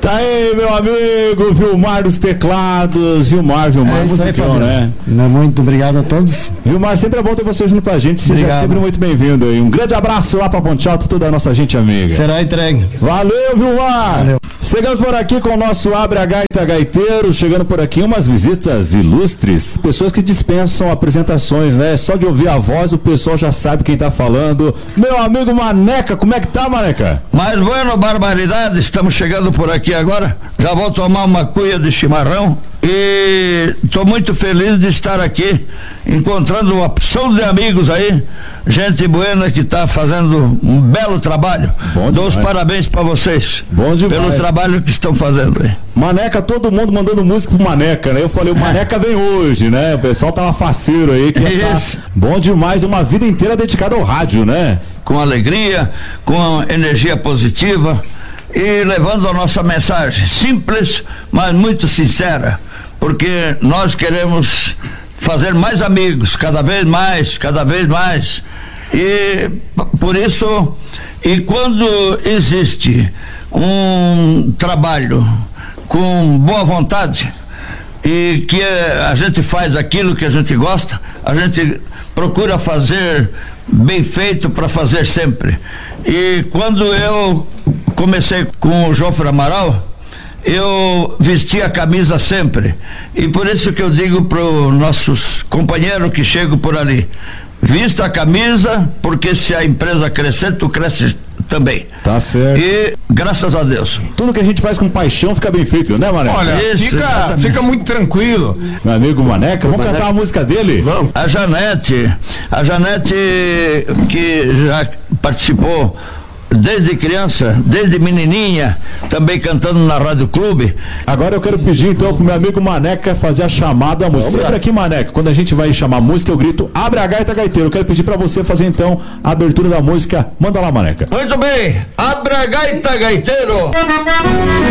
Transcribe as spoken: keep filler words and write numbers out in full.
Tá aí, meu amigo Vilmar dos teclados. Vilmar, Vilmar, é isso aí, musicão, né? Muito obrigado a todos. Vilmar, sempre é bom ter você junto com a gente. Seja obrigado. Sempre muito bem-vindo. Um grande abraço lá pra Ponte Alto, toda a nossa gente amiga. Será entregue. Valeu, Vilmar. Valeu. Chegamos por aqui com o nosso Abre a Gaita Gaiteiro, chegando por aqui umas visitas ilustres, pessoas que dispensam apresentações, né? Só de ouvir a voz o pessoal já sabe quem tá falando. Meu amigo Maneca, como é que tá, Maneca? Mas bueno, barbaridade, estamos chegando por aqui agora, já vou tomar uma cuia de chimarrão e estou muito feliz de estar aqui, encontrando uma opção de amigos aí, gente buena que está fazendo um belo trabalho. Bom Dou demais. Os parabéns para vocês. Bom demais. Pelo trabalho que estão fazendo aí. Maneca, todo mundo mandando música pro Maneca, né? Eu falei, o Maneca vem hoje, né? O pessoal tava faceiro aí. Que Isso. Tá bom demais, uma vida inteira dedicada ao rádio, né? Com alegria, com energia positiva e levando a nossa mensagem simples, mas muito sincera, porque nós queremos fazer mais amigos, cada vez mais, cada vez mais. E por isso, e quando existe um trabalho com boa vontade e que a gente faz aquilo que a gente gosta, a gente procura fazer bem feito para fazer sempre. E quando eu comecei com o Jofre Amaral, eu vesti a camisa sempre, e por isso que eu digo para os nossos companheiros que chegam por ali: vista a camisa, porque se a empresa crescer, tu cresces também. Tá certo. E graças a Deus. Tudo que a gente faz com paixão fica bem feito, né, Maneca? Olha, Isso, fica, fica muito tranquilo. Meu amigo Maneca, vamos Maneca. cantar a música dele? Vamos. A Janete, a Janete que já participou desde criança, desde menininha, também cantando na Rádio Clube. Agora eu quero pedir então pro meu amigo Maneca fazer a chamada à música. Sempre aqui, Maneca, quando a gente vai chamar música, eu grito: abre a gaita, gaiteiro. Eu quero pedir pra você fazer então a abertura da música. Manda lá, Maneca. Muito bem, abre a gaita, gaiteiro.